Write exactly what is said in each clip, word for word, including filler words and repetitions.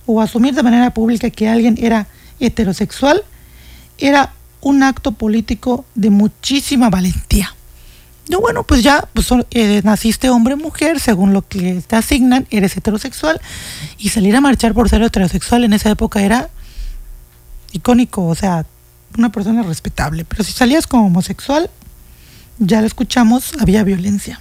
o asumir de manera pública que alguien era heterosexual era un acto político de muchísima valentía. No, bueno, pues ya pues, eh, naciste hombre o mujer, según lo que te asignan, eres heterosexual, y salir a marchar por ser heterosexual en esa época era icónico, o sea, una persona respetable. Pero si salías como homosexual, ya lo escuchamos, había violencia.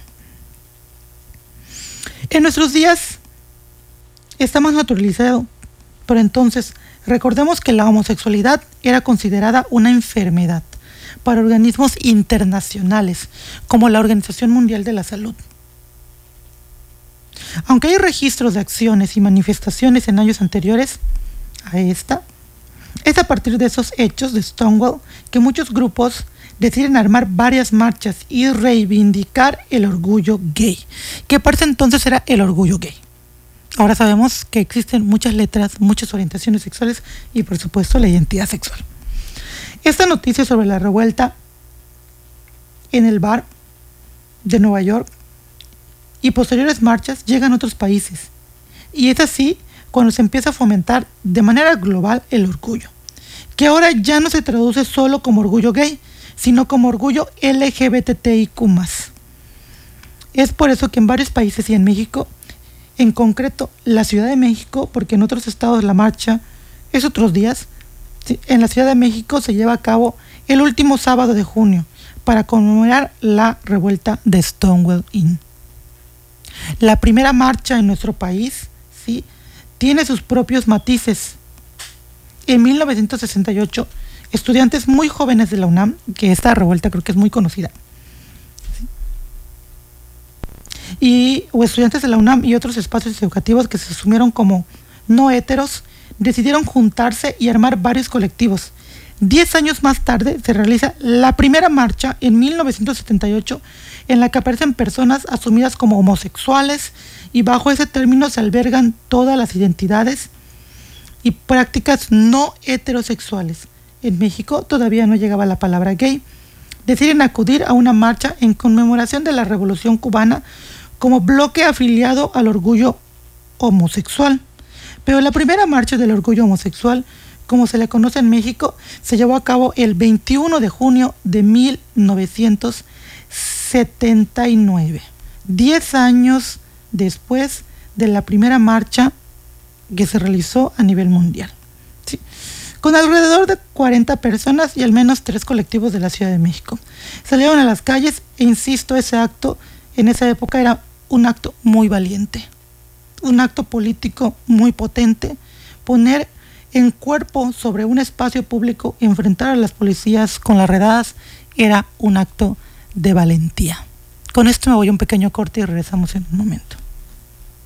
En nuestros días está más naturalizado, pero entonces recordemos que la homosexualidad era considerada una enfermedad para organismos internacionales, como la Organización Mundial de la Salud. Aunque hay registros de acciones y manifestaciones en años anteriores a esta, es a partir de esos hechos de Stonewall que muchos grupos deciden armar varias marchas y reivindicar el orgullo gay, que para ese entonces era el orgullo gay. Ahora sabemos que existen muchas letras, muchas orientaciones sexuales y por supuesto la identidad sexual. Esta noticia sobre la revuelta en el bar de Nueva York y posteriores marchas llegan a otros países. Y es así cuando se empieza a fomentar de manera global el orgullo, que ahora ya no se traduce solo como orgullo gay, sino como orgullo L G B T I Q más. Es por eso que en varios países y en México, en concreto la Ciudad de México, porque en otros estados la marcha es otros días, en la Ciudad de México se lleva a cabo el último sábado de junio para conmemorar la revuelta de Stonewall Inn. La primera marcha en nuestro país, ¿sí?, tiene sus propios matices. En mil novecientos sesenta y ocho, estudiantes muy jóvenes de la UNAM, que esta revuelta creo que es muy conocida, ¿sí?, y o estudiantes de la UNAM y otros espacios educativos que se asumieron como no heteros, decidieron juntarse y armar varios colectivos. Diez años más tarde se realiza la primera marcha en mil novecientos setenta y ocho en la que aparecen personas asumidas como homosexuales y bajo ese término se albergan todas las identidades y prácticas no heterosexuales. En México todavía no llegaba la palabra gay. Deciden acudir a una marcha en conmemoración de la Revolución Cubana como bloque afiliado al orgullo homosexual. Pero la primera marcha del orgullo homosexual, como se le conoce en México, se llevó a cabo el veintiuno de junio de mil novecientos setenta y nueve, diez años después de la primera marcha que se realizó a nivel mundial, ¿sí?, con alrededor de cuarenta personas y al menos tres colectivos de la Ciudad de México. Salieron a las calles e insisto, ese acto en esa época era un acto muy valiente, un acto político muy potente. Poner en cuerpo sobre un espacio público, enfrentar a las policías con las redadas, era un acto de valentía. Con esto me voy a un pequeño corte y regresamos en un momento.